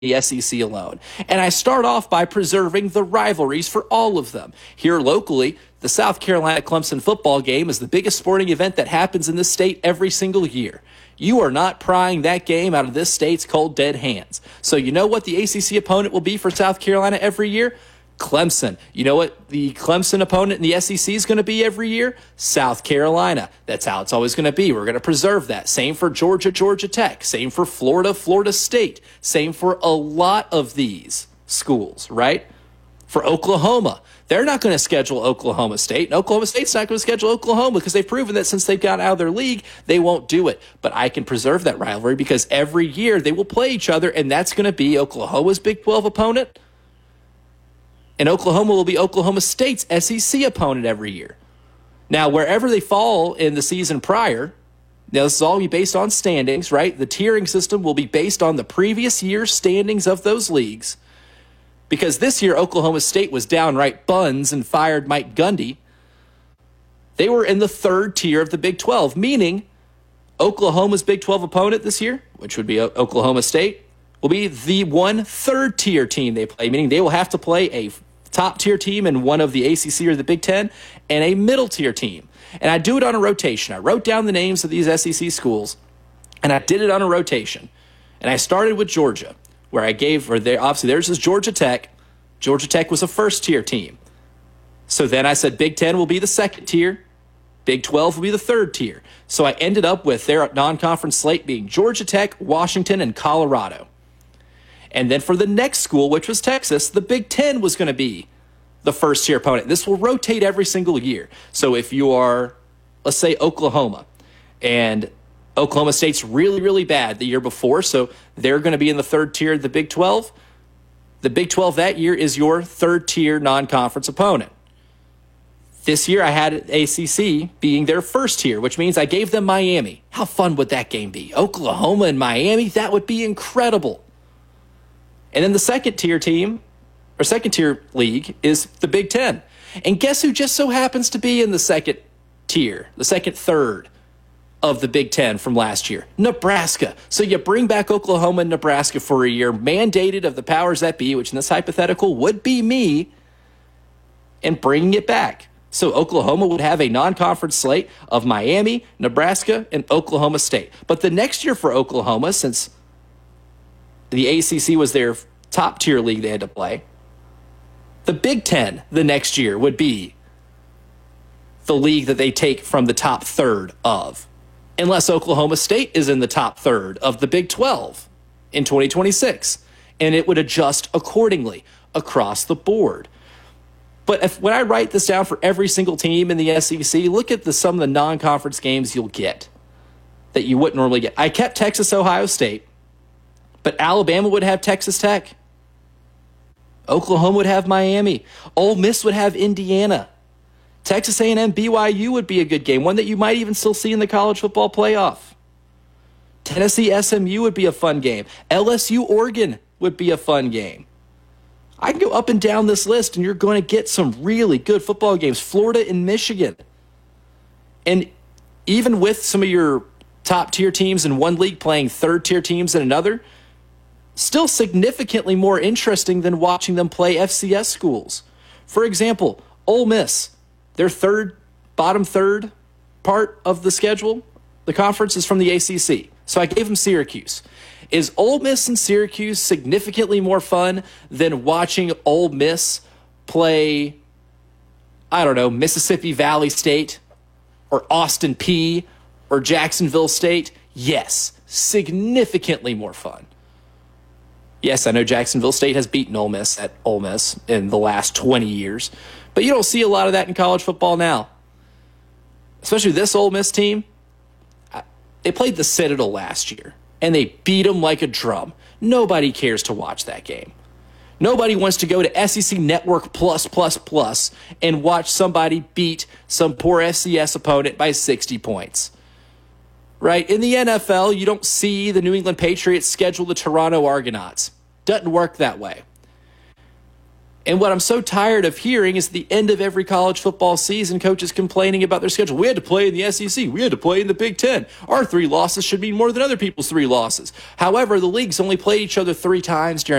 the SEC alone. And I start off by preserving the rivalries for all of them. Here locally, the South Carolina-Clemson football game is the biggest sporting event that happens in this state every single year. You are not prying that game out of this state's cold, dead hands. So you know what the ACC opponent will be for South Carolina every year? Clemson. You know what the Clemson opponent in the SEC is going to be every year? South Carolina. That's how it's always going to be. We're going to preserve that. Same for Georgia, Georgia Tech. Same for Florida, Florida State. Same for a lot of these schools, right? For Oklahoma, they're not going to schedule Oklahoma State. And Oklahoma State's not going to schedule Oklahoma because they've proven that since they've gotten out of their league, they won't do it. But I can preserve that rivalry because every year they will play each other, and that's going to be Oklahoma's Big 12 opponent. And Oklahoma will be Oklahoma State's SEC opponent every year. Now, wherever they fall in the season prior, now this is all be based on standings, right? The tiering system will be based on the previous year's standings of those leagues. Because this year, Oklahoma State was downright buns and fired Mike Gundy. They were in the third tier of the Big 12, meaning Oklahoma's Big 12 opponent this year, which would be Oklahoma State, will be the one third-tier team they play, meaning they will have to play a top-tier team in one of the ACC or the Big Ten and a middle-tier team. And I do it on a rotation. I wrote down the names of these SEC schools, and I did it on a rotation. And I started with Georgia, where I gave, obviously theirs is Georgia Tech. Georgia Tech was a first-tier team. So then I said Big Ten will be the second tier. Big 12 will be the third tier. So I ended up with their non-conference slate being Georgia Tech, Washington, and Colorado. And then for the next school, which was Texas, the Big Ten was going to be the first-tier opponent. This will rotate every single year. So if you are, let's say, Oklahoma, and Oklahoma State's really, really bad the year before, so they're going to be in the third tier of the Big 12. The Big 12 that year is your third-tier non-conference opponent. This year I had ACC being their first tier, which means I gave them Miami. How fun would that game be? Oklahoma and Miami? That would be incredible. And then the second-tier team, or second-tier league, is the Big Ten. And guess who just so happens to be in the second tier, the second third of the Big Ten from last year? Nebraska. So you bring back Oklahoma and Nebraska for a year, mandated of the powers that be, which in this hypothetical would be me, and bringing it back. So Oklahoma would have a non-conference slate of Miami, Nebraska, and Oklahoma State. But the next year for Oklahoma, since the ACC was their top-tier league they had to play, the Big Ten the next year would be the league that they take from the top third of, unless Oklahoma State is in the top third of the Big 12 in 2026, and it would adjust accordingly across the board. But when I write this down for every single team in the SEC, look at some of the non-conference games you'll get that you wouldn't normally get. I kept Texas, Ohio State, but Alabama would have Texas Tech. Oklahoma would have Miami. Ole Miss would have Indiana. Texas A&M BYU would be a good game, one that you might even still see in the college football playoff. Tennessee SMU would be a fun game. LSU Oregon would be a fun game. I can go up and down this list, and you're going to get some really good football games. Florida and Michigan. And even with some of your top-tier teams in one league playing third-tier teams in another, still significantly more interesting than watching them play FCS schools. For example, Ole Miss, their bottom third part of the schedule, the conference is from the ACC. So I gave them Syracuse. Is Ole Miss and Syracuse significantly more fun than watching Ole Miss play, I don't know, Mississippi Valley State or Austin Peay or Jacksonville State? Yes, significantly more fun. Yes, I know Jacksonville State has beaten Ole Miss at Ole Miss in the last 20 years, but you don't see a lot of that in college football now. Especially this Ole Miss team. They played the Citadel last year, and they beat them like a drum. Nobody cares to watch that game. Nobody wants to go to SEC Network Plus and watch somebody beat some poor FCS opponent by 60 points. Right? In the NFL, you don't see the New England Patriots schedule the Toronto Argonauts. Doesn't work that way. And what I'm so tired of hearing is the end of every college football season, coaches complaining about their schedule. We had to play in the SEC. We had to play in the Big Ten. Our 3 losses should mean more than other people's 3 losses. However, the leagues only played each other 3 times during